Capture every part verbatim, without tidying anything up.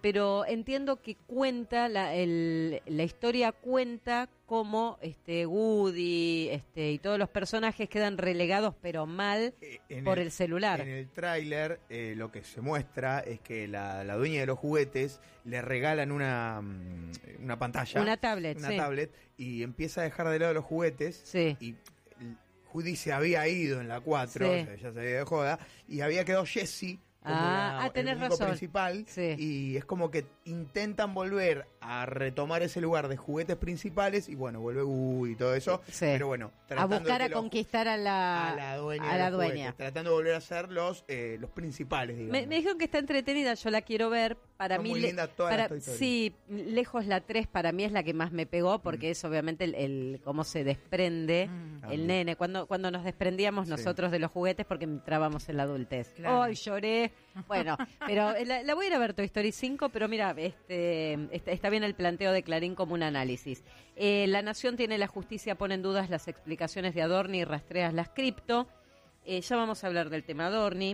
pero entiendo que cuenta, la, el, la historia cuenta cómo este, Woody este, y todos los personajes quedan relegados, pero mal, eh, por el, el celular. En el tráiler eh, lo que se muestra es que la, la dueña de los juguetes le regalan una, una pantalla. Una tablet, Una sí. tablet, y empieza a dejar de lado los juguetes. Sí. Y Woody se había ido en la cuatro, Sí. o sea, ya se había de joda, y había quedado Jesse como Ah, la, ah, tenés el único razón. principal, Sí. y es como que intentan volver a retomar ese lugar de juguetes principales, y bueno, vuelve Woody y todo eso, Sí. pero bueno, A buscar de a que los- conquistar a la, a la dueña, a de la los dueña. juguetes, tratando de volver a ser los eh, los principales, digamos. Me, me dijeron que está entretenida, yo la quiero ver. Para Está mí, muy le- linda toda para, la historia. sí, lejos la tres para mí es la que más me pegó, porque Mm. es obviamente el, el cómo se desprende Mm. el nene, cuando cuando nos desprendíamos Sí. nosotros de los juguetes porque entrábamos en la adultez. Claro. ¡Ay, lloré! Bueno, pero la, la voy a ir a ver Toy Story cinco, pero mira, este está, está bien el planteo de Clarín como un análisis. Eh, La Nación tiene la justicia, pone en dudas las explicaciones de Adorni y rastreas las cripto. Eh, ya vamos a hablar del tema Adorni.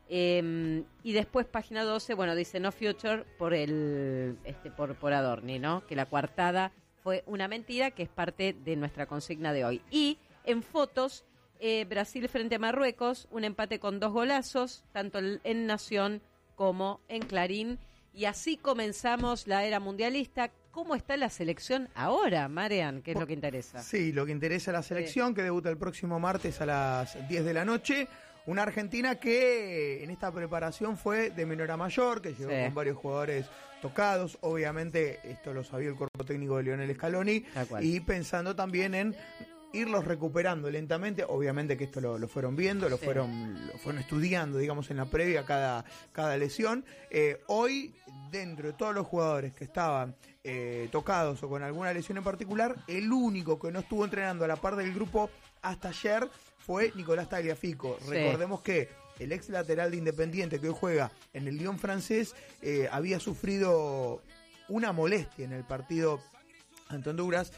Eh, y después página doce, bueno, dice No Future por el este por, por Adorni, ¿no? Que la coartada fue una mentira, que es parte de nuestra consigna de hoy. Y en fotos, eh, Brasil frente a Marruecos, un empate con dos golazos, tanto en Nación como en Clarín. Y así comenzamos la era mundialista. ¿Cómo está la selección ahora, Marian? ¿Qué es lo que interesa? Sí, lo que interesa a la selección, sí. Que debuta el próximo martes a las diez de la noche. Una Argentina que en esta preparación fue de menor a mayor, que llegó Sí. con varios jugadores tocados. Obviamente esto lo sabía el cuerpo técnico de Lionel Scaloni. Tal cual. Y pensando también en irlos recuperando lentamente. Obviamente que esto lo, lo fueron viendo, lo, Sí. fueron, lo fueron estudiando, digamos, en la previa cada, cada lesión. Eh, hoy, dentro de todos los jugadores que estaban eh, tocados o con alguna lesión en particular, el único que no estuvo entrenando a la par del grupo hasta ayer fue Nicolás Tagliafico. Sí. Recordemos que el ex lateral de Independiente que hoy juega en el Lyon francés eh, había sufrido una molestia en el partido ante Honduras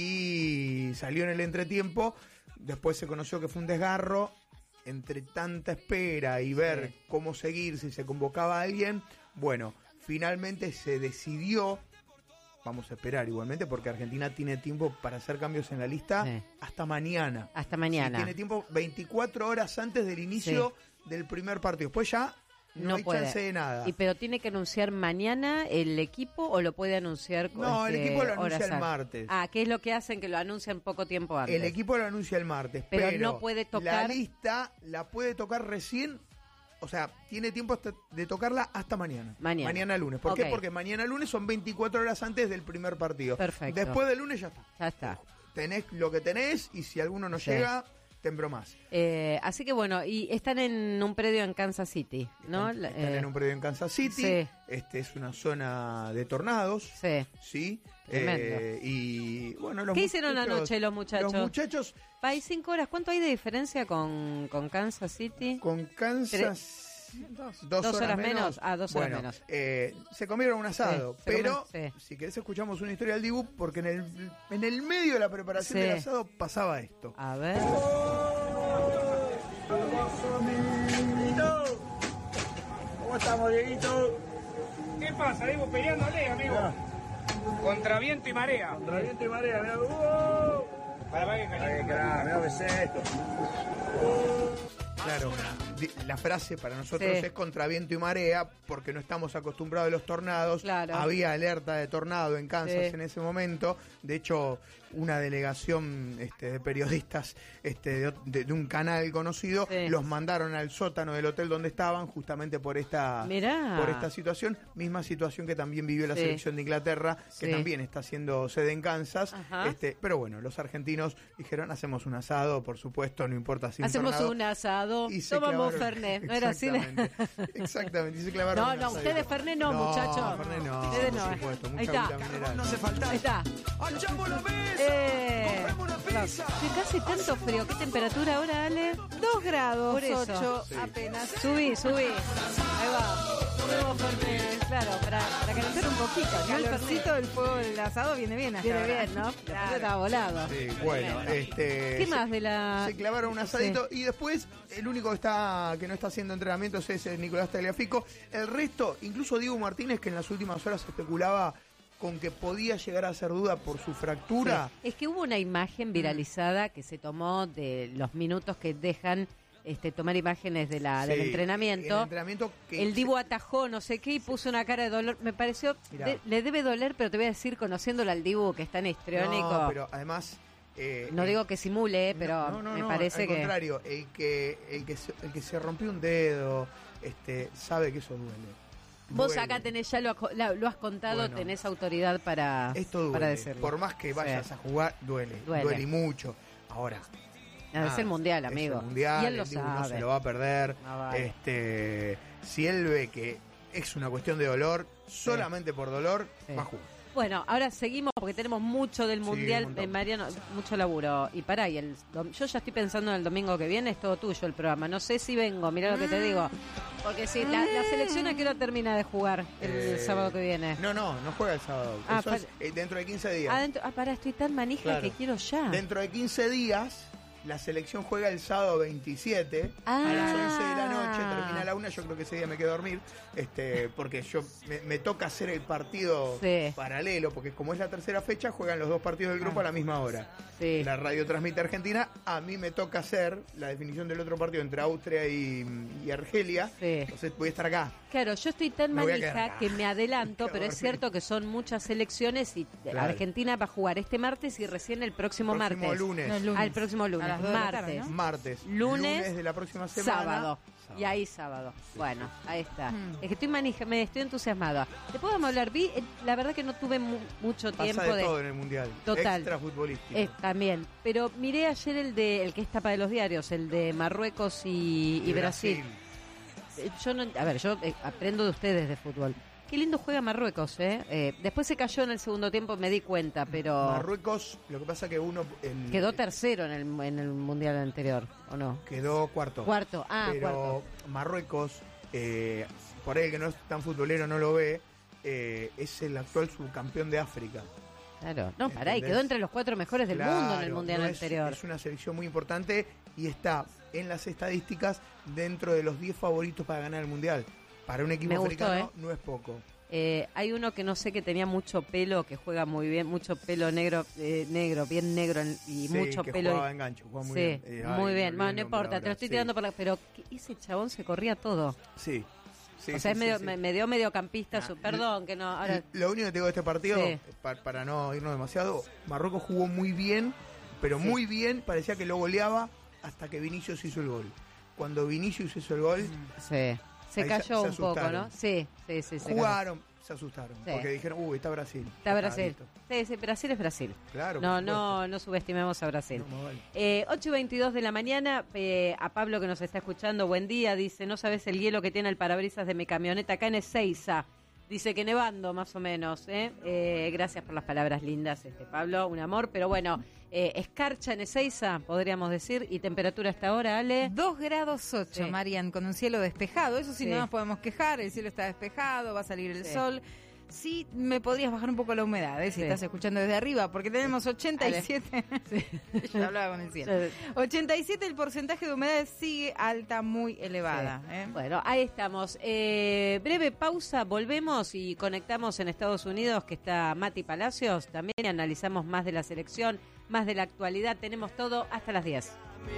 y salió en el entretiempo. Después se conoció que fue un desgarro. Entre tanta espera y ver Sí. cómo seguir, si se convocaba a alguien, bueno, finalmente se decidió. Vamos a esperar igualmente porque Argentina tiene tiempo para hacer cambios en la lista Sí. hasta mañana. Hasta mañana. Sí, tiene tiempo veinticuatro horas antes del inicio del primer partido. Después ya no, No hay puede. chance de nada. ¿Y pero tiene que anunciar mañana el equipo o lo puede anunciar con No, el este, equipo lo anuncia horas el antes? martes. Ah, ¿qué es lo que hacen? Que lo anuncian poco tiempo antes. El equipo lo anuncia el martes, Pero pero, no puede tocar- la lista la puede tocar recién. O sea, tiene tiempo hasta de tocarla hasta mañana. Mañana. Mañana lunes. ¿Por Ok. qué? Porque mañana lunes son veinticuatro horas antes del primer partido. Perfecto. Después del lunes ya está. Ya está. Tenés lo que tenés y si alguno no Sí. llega, te embromás. Eh, así que bueno, y están en un predio en Kansas City, ¿no? Están, La- están eh, en un predio en Kansas City. sí. Este es una zona de tornados. Sí. Sí. Tremendo. Eh, y bueno, los ¿Qué hicieron muchachos- anoche los muchachos? Los muchachos Hay cinco horas. ¿Cuánto hay de diferencia con, con Kansas City? con Kansas. Dos, Dos horas menos. Ah, dos horas Bueno, menos. eh, se comieron un asado, Sí, se pero comen- sí. si querés escuchamos una historia del Dibu, porque en el, en el medio de la preparación Sí. del asado pasaba esto. A ver. ¿Cómo estamos, Dieguito? ¿Qué pasa? Digo, peleándole, amigo. Contra viento y marea. Contra viento y marea, mirá. ¡Uh! Para, para que Ay, caliente. carajo, mirá qué es esto. Claro, di- la frase para nosotros Sí. es contra viento y marea, porque no estamos acostumbrados a los tornados. Claro. Había alerta de tornado en Kansas Sí. en ese momento. De hecho, una delegación este, de periodistas este, de, de- de un canal conocido Sí. los mandaron al sótano del hotel donde estaban, justamente por esta, Mirá. por esta situación. Misma situación que también vivió la Sí. selección de Inglaterra, que Sí. también está haciendo sede en Kansas. Ajá. Este, pero bueno, los argentinos dijeron, hacemos un asado, por supuesto, no importa si un Hacemos tornado. un asado. Y se Tomamos clavaron- Fernet. ¿No era así? Exactamente, exactamente, y se clavaron No, un no, asadito. ustedes Fernet no, muchachos. Fernet no, Ustedes por no. supuesto, mucha Ahí está. agüita mineral. No hace falta. Ahí está. ¡Anchamos la mesa! Eh, ¡Compremos una pizza! sí, casi tanto frío. ¿Qué temperatura ahora, Ale? Dos grados, Por eso. ocho Sí. apenas. Subí, subí. Ahí va. Tomemos Fernet. Claro, para, para calentar un poquito. El calorcito del fuego del asado viene bien hasta Viene ahora. bien, ¿no? Claro. Después estaba volado. Sí, bueno, este... ¿Qué más de la...? Se clavaron un asadito y después el único que está que no está haciendo entrenamientos es el Nicolás Tagliafico. El resto, incluso Diego Martínez, que en las últimas horas especulaba con que podía llegar a ser duda por su fractura. Sí. Es que hubo una imagen viralizada que se tomó de los minutos que dejan este, tomar imágenes de la, Sí, del entrenamiento. El entrenamiento que El Dibu se- atajó no sé qué y puso una cara de dolor. Me pareció, Mirá. de- le debe doler, pero te voy a decir, conociéndolo al Dibu, que es tan histriónico. No, pero además... eh, No el- digo que simule, eh, pero no, no, me no, parece al que... contrario, el que, el que se, el que se rompió un dedo, este, sabe que eso duele. Vos Duele. acá tenés, ya lo, aco- la- lo has contado, Bueno. tenés autoridad para, Esto duele. para decirlo. Por más que vayas Sí. a jugar, duele. Duele. Duele y mucho. Ahora, No, es nada, el mundial, es amigo. el mundial, y él lo el Dibu sabe. no se lo va a perder. No vale. Este, si él ve que es una cuestión de dolor, solamente por dolor, Sí. va a jugar. Bueno, ahora seguimos porque tenemos mucho del Sí, mundial, un montón. eh, Mariano, mucho laburo. Y pará, y el, dom- yo ya estoy pensando en el domingo que viene, es todo tuyo el programa. No sé si vengo, mirá lo que te digo. Porque si la, la selección a qué hora termina de jugar el, Eh, sábado que viene. No, no, no juega el sábado. Ah, Eso es, eh, dentro de quince días. Ah, dentro- ah, pará, estoy tan manija Claro. que quiero ya. Dentro de quince días, la selección juega el sábado veintisiete Ah. a las once de la noche, termina a la una, yo creo que ese día me quedo a dormir, este, porque yo me, me toca hacer el partido Sí. paralelo, porque como es la tercera fecha, juegan los dos partidos del grupo Ah. a la misma hora. Sí. La radio transmite Argentina, a mí me toca hacer la definición del otro partido entre Austria y, y Argelia, Sí. entonces voy a estar acá. Claro, yo estoy tan Me voy a quedar manija acá. que me adelanto, Qué pero es horrible. cierto que son muchas selecciones y Claro. Argentina va a jugar este martes y recién el próximo, Próximo martes. lunes. No, el lunes. Ah, el próximo lunes. A las dos de la martes. tarde, ¿no? Martes, Lunes, de la próxima semana. Sábado. Sábado. Y ahí sábado. Bueno, ahí está. Mm. Es que estoy manija, me estoy entusiasmada. ¿Te podemos hablar? Vi, eh, la verdad que no tuve mu- mucho Pasa tiempo de de... todo en el Mundial. Total. Extra futbolístico. Eh, también. Pero miré ayer el de el que es tapa de los diarios, el de Marruecos y, y Brasil. Eh, Yo no, a ver, yo eh, aprendo de ustedes de fútbol. Qué lindo juega Marruecos, ¿eh? Eh, Después se cayó en el segundo tiempo, me di cuenta, pero Marruecos, lo que pasa que uno el- quedó tercero en el, en el mundial anterior, ¿o no? quedó cuarto. Cuarto, ah, Pero cuarto. Marruecos, eh, por ahí el que no es tan futbolero no lo ve, eh, es el actual subcampeón de África. Claro, no, pará, y ¿Entendés? quedó entre los cuatro mejores del Claro, mundo en el mundial no es- anterior. Es una selección muy importante y está en las estadísticas dentro de los diez favoritos para ganar el mundial. Para un equipo Me gustó, africano ¿eh? no es poco. Eh, hay uno que no sé que tenía mucho pelo, que juega muy bien, mucho pelo negro, eh, negro, bien negro en- y Sí, mucho que pelo. jugaba en gancho, jugaba muy sí, bien. Eh, ay, muy me bien. olvidé Bueno, el no nombre importa, te ahora, lo estoy sí. tirando por la... Pero que ese chabón se corría todo. Sí. sí, o sea, sí, es sí, medio, sí. Me, me dio mediocampista, Ah, su, perdón, que no... Ahora, Lo único que tengo de este partido, Sí. pa- para no irnos demasiado, Marruecos jugó muy bien, pero Sí. muy bien, parecía que lo goleaba hasta que Vinicius hizo el gol. Cuando Vinicius hizo el gol, sí. Se Ahí cayó se- un se poco, asustaron. ¿no? Sí, sí, sí. se cayó. jugaron, se asustaron, Sí. porque dijeron, uy, está Brasil. Está Ya Brasil. listo. Sí, sí, Brasil es Brasil. Claro, No, por no, no subestimemos a Brasil. supuesto. No, más vale. Eh, ocho y veintidós de la mañana, eh, a Pablo que nos está escuchando, buen día, dice, no sabes el hielo que tiene el parabrisas de mi camioneta acá en Ezeiza. Dice que nevando más o menos, ¿eh? Eh, gracias por las palabras lindas, este Pablo, un amor, pero bueno, eh, escarcha en Ezeiza, podríamos decir, y temperatura hasta ahora, Ale. dos grados ocho, Sí. Marian, con un cielo despejado. Eso sí, Sí. no nos podemos quejar. El cielo está despejado, va a salir el Sí. sol. Sí, me podrías bajar un poco la humedad, ¿eh? Si Sí. estás escuchando desde arriba, porque tenemos ochenta y siete. Yo hablaba con el cielo. ochenta y siete el porcentaje de humedad sigue alta, muy elevada. ¿eh? Bueno, ahí estamos. Eh, breve pausa, volvemos y conectamos en Estados Unidos, que está Mati Palacios. También analizamos más de la selección, más de la actualidad. Tenemos todo hasta las diez.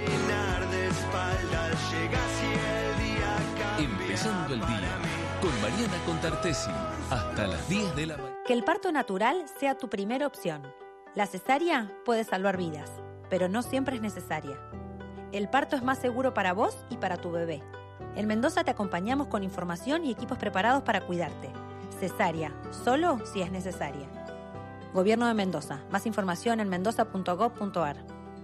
Empezando el día con Mariana Contartesi hasta las diez de la mañana. Que el parto natural sea tu primera opción. La cesárea puede salvar vidas, pero no siempre es necesaria. El parto es más seguro para vos y para tu bebé. En Mendoza te acompañamos con información y equipos preparados para cuidarte. Cesárea, solo si es necesaria. Gobierno de Mendoza. Más información en mendoza punto gob punto ar.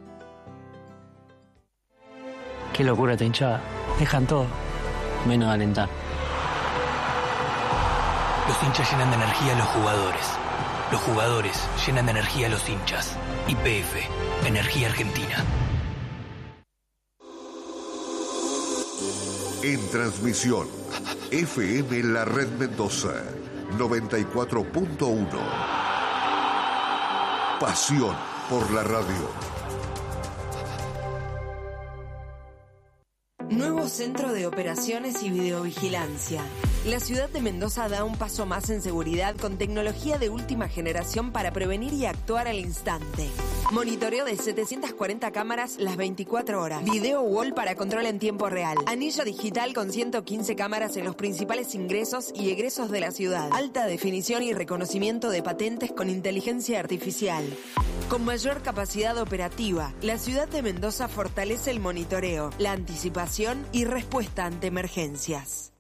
Qué locura esta hinchada. Dejan todo, menos alentar. Los hinchas llenan de energía a los jugadores. Los jugadores llenan de energía a los hinchas. Y P F, Energía Argentina. En transmisión, F M La Red Mendoza, noventa y cuatro punto uno. Pasión por la radio. Nuevo Centro de Operaciones y Videovigilancia. La ciudad de Mendoza da un paso más en seguridad con tecnología de última generación para prevenir y actuar al instante. Monitoreo de setecientas cuarenta cámaras las veinticuatro horas. Video wall para control en tiempo real. Anillo digital con ciento quince cámaras en los principales ingresos y egresos de la ciudad. Alta definición y reconocimiento de patentes con inteligencia artificial. Con mayor capacidad operativa, la ciudad de Mendoza fortalece el monitoreo, la anticipación y respuesta ante emergencias.